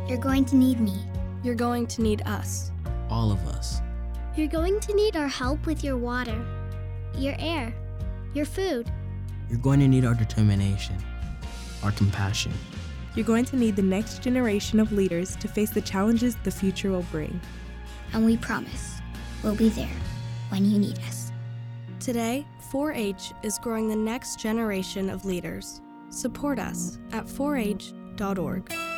You're going to need me. You're going to need us. All of us. You're going to need our help with your water, your air, your food. You're going to need our determination, our compassion. You're going to need the next generation of leaders to face the challenges the future will bring. And we promise we'll be there when you need us. Today, 4-H is growing the next generation of leaders. Support us at 4h.org.